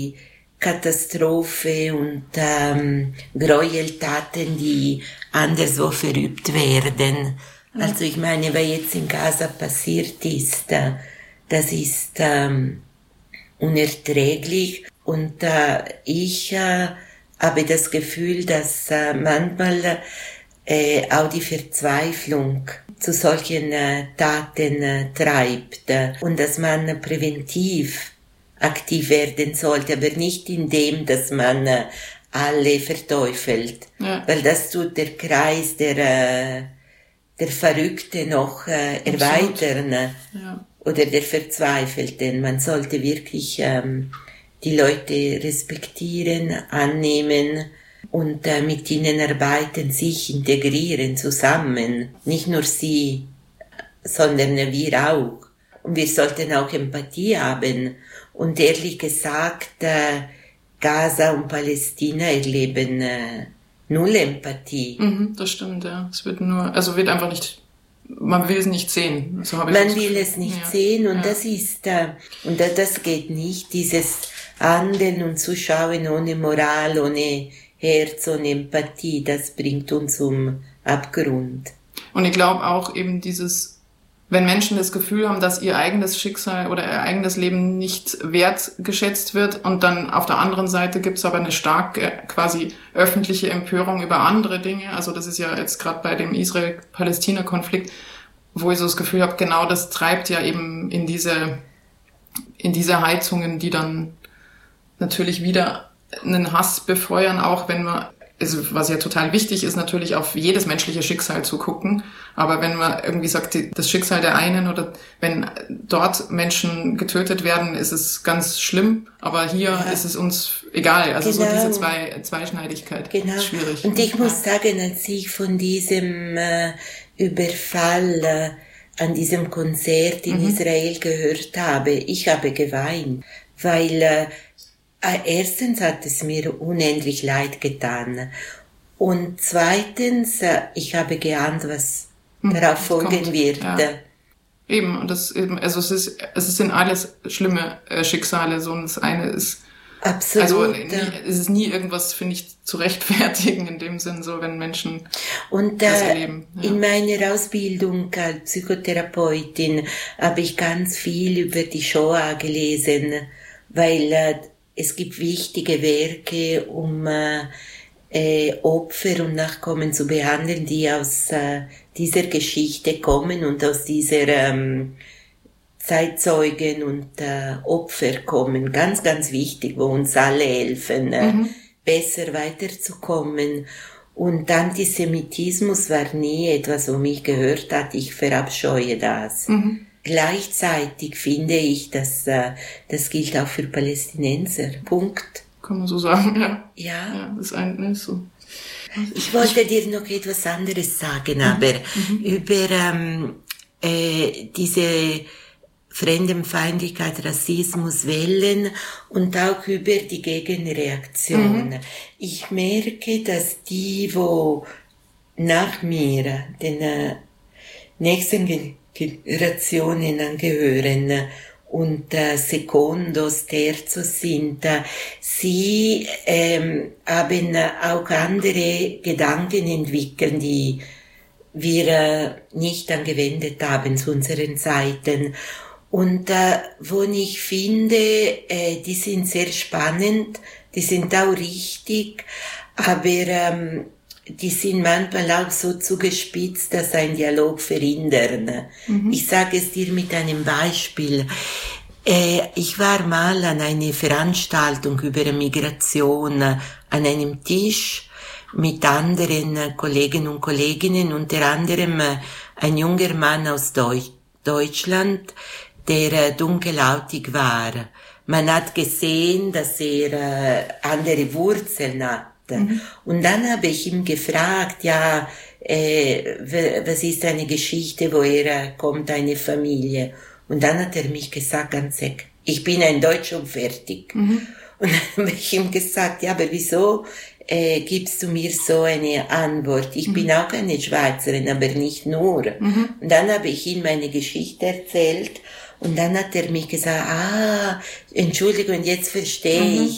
Katastrophe und Gräueltaten, die anderswo verübt werden. Also ich meine, was jetzt in Gaza passiert ist, das ist unerträglich. Und ich habe das Gefühl, dass manchmal auch die Verzweiflung zu solchen Taten treibt und dass man präventiv aktiv werden sollte, aber nicht in dem, dass man alle verteufelt, weil das tut der Kreis der Verrückte noch erweitern oder der Verzweifelten. Man sollte wirklich die Leute respektieren, annehmen und mit ihnen arbeiten, sich integrieren zusammen. Nicht nur sie, sondern wir auch. Und wir sollten auch Empathie haben. Und ehrlich gesagt, Gaza und Palästina erleben null Empathie. Das stimmt, ja. Es wird einfach nicht, man will es nicht sehen. So habe ich man will es nicht sehen und das ist, und das geht nicht, dieses Handeln und Zuschauen ohne Moral, ohne Herz, ohne Empathie, das bringt uns zum Abgrund. Und ich glaube auch eben wenn Menschen das Gefühl haben, dass ihr eigenes Schicksal oder ihr eigenes Leben nicht wertgeschätzt wird und dann auf der anderen Seite gibt's aber eine starke quasi öffentliche Empörung über andere Dinge. Also das ist ja jetzt gerade bei dem Israel-Palästina-Konflikt, wo ich so das Gefühl habe, genau das treibt ja eben in diese Heizungen, die dann natürlich wieder einen Hass befeuern, auch wenn man, also was ja total wichtig ist, natürlich auf jedes menschliche Schicksal zu gucken. Aber wenn man irgendwie sagt, das Schicksal der einen oder wenn dort Menschen getötet werden, ist es ganz schlimm. Aber hier ist es uns egal. Also so diese Zweischneidigkeit ist schwierig. Und ich muss sagen, als ich von diesem Überfall an diesem Konzert in Israel gehört habe, ich habe geweint, weil erstens hat es mir unendlich leid getan. Und zweitens, ich habe geahnt, was darauf folgen wird. Ja. Eben, und das eben, also es sind alles schlimme Schicksale, so, und das eine ist, absolut. Also es ist nie irgendwas, finde ich, zu rechtfertigen in dem Sinn, so wenn Menschen das erleben. Ja. In meiner Ausbildung als Psychotherapeutin habe ich ganz viel über die Shoah gelesen, weil es gibt wichtige Werke, um Opfer und Nachkommen zu behandeln, die aus dieser Geschichte kommen und aus dieser Zeitzeugen und Opfer kommen. Ganz, ganz wichtig, wo uns alle helfen, besser weiterzukommen. Und Antisemitismus war nie etwas, wo mich gehört hat. Ich verabscheue das. Gleichzeitig finde ich, dass das gilt auch für Palästinenser. Punkt. Kann man so sagen, ja. Ja. Das eine ist so. Ich wollte dir noch etwas anderes sagen, aber über diese Fremdenfeindlichkeit, Rassismus, Wellen und auch über die Gegenreaktion. Ich merke, dass die, wo nach mir, den nächsten Generationen angehören und Secondos, Terzos sind, sie haben auch andere Gedanken entwickelt, die wir nicht angewendet haben zu unseren Zeiten. Und wo ich finde, die sind sehr spannend, die sind auch richtig, aber die sind manchmal auch so zugespitzt, dass ein Dialog verhindern. Ich sage es dir mit einem Beispiel. Ich war mal an einer Veranstaltung über Migration an einem Tisch mit anderen Kollegen und Kolleginnen, unter anderem ein junger Mann aus Deutschland, der dunkelhäutig war. Man hat gesehen, dass er andere Wurzeln hat. Und dann habe ich ihn gefragt, was ist eine Geschichte, woher kommt eine Familie? Und dann hat er mich gesagt, ganz ehrlich, ich bin ein Deutscher und fertig. Und dann habe ich ihm gesagt, ja, aber wieso gibst du mir so eine Antwort? Ich bin auch eine Schweizerin, aber nicht nur. Und dann habe ich ihm meine Geschichte erzählt und dann hat er mich gesagt, Entschuldigung, jetzt verstehe ich.